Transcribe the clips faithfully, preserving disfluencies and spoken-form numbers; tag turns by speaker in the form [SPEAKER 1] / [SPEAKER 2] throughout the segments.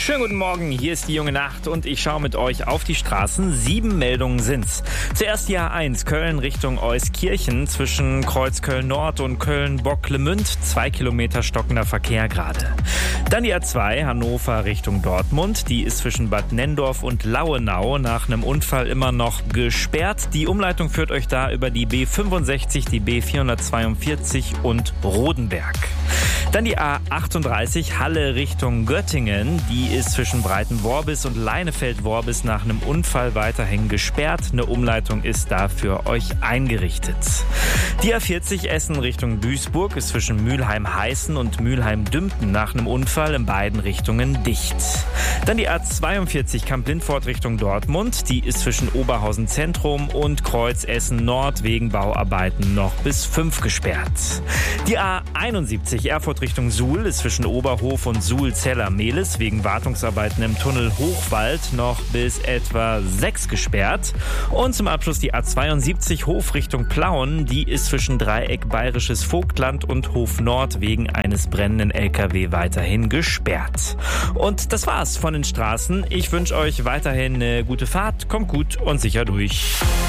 [SPEAKER 1] Schönen guten Morgen, hier ist die junge Nacht und ich schaue mit euch auf die Straßen. Sieben Meldungen sind's. Zuerst die A eins, Köln Richtung Euskirchen zwischen Kreuz Köln-Nord und Köln-Bocklemünd. Zwei Kilometer stockender Verkehr gerade. Dann die A zwei, Hannover Richtung Dortmund. Die ist zwischen Bad Nenndorf und Lauenau nach einem Unfall immer noch gesperrt. Die Umleitung führt euch da über die B fünfundsechzig, die B vierhundertzweiundvierzig und Rodenberg. Dann die A achtunddreißig, Halle Richtung Göttingen. Die ist zwischen Breitenworbis und Leinefeld-Worbis nach einem Unfall weiterhin gesperrt. Eine Umleitung ist da für euch eingerichtet. Die A vierzig, Essen Richtung Duisburg, ist zwischen Mülheim-Heißen und Mülheim-Dümpten nach einem Unfall in beiden Richtungen dicht. Dann die A zweiundvierzig, Kamp-Lindfort Richtung Dortmund. Die ist zwischen Oberhausen Zentrum und Kreuz Essen Nord wegen Bauarbeiten noch bis fünf gesperrt. Die A einundsiebzig, Erfurt Richtung Suhl, ist zwischen Oberhof und Suhl-Zeller-Mehlis wegen Wartungsarbeiten im Tunnel Hochwald noch bis etwa sechs gesperrt. Und zum Abschluss die A zweiundsiebzig, Hof Richtung Plauen. Die ist zwischen Dreieck Bayerisches Vogtland und Hof Nord wegen eines brennenden L K W weiterhin gesperrt. Und das war's von den Straßen. Ich wünsche euch weiterhin eine gute Fahrt. Kommt gut und sicher durch.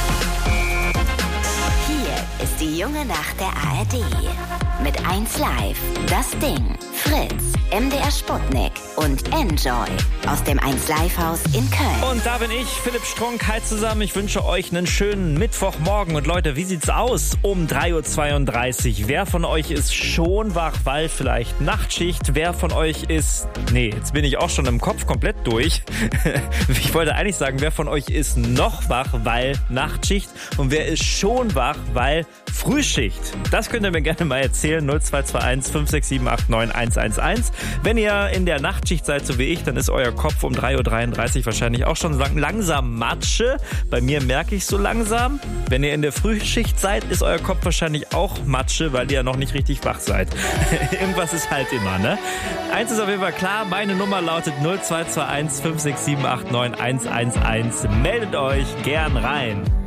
[SPEAKER 2] Hier ist die junge Nacht der A R D. Mit eins Live, das Ding, Fritz, M D R Sputnik und Enjoy aus dem eins Live Haus in Köln.
[SPEAKER 1] Und da bin ich, Philipp Strunk. Hi zusammen, ich wünsche euch einen schönen Mittwochmorgen. Und Leute, wie sieht's aus um drei Uhr zweiunddreißig? Wer von euch ist schon wach, weil vielleicht Nachtschicht? Wer von euch ist... Nee, jetzt bin ich auch schon im Kopf komplett durch. Ich wollte eigentlich sagen, wer von euch ist noch wach, weil Nachtschicht? Und wer ist schon wach, weil Frühschicht? Das könnt ihr mir gerne mal erzählen. null zwei zwei eins fünf sechs sieben acht neun eins eins eins. Wenn ihr in der Nachtschicht seid, so wie ich, dann ist euer Kopf um drei Uhr dreiunddreißig wahrscheinlich auch schon langsam Matsche. Bei mir merke ich so langsam. Wenn ihr in der Frühschicht seid, ist euer Kopf wahrscheinlich auch Matsche, weil ihr ja noch nicht richtig wach seid. Irgendwas ist halt immer, ne? Eins ist auf jeden Fall klar, meine Nummer lautet null zwei zwei eins fünf sechs sieben acht neun eins eins eins. Meldet euch gern rein.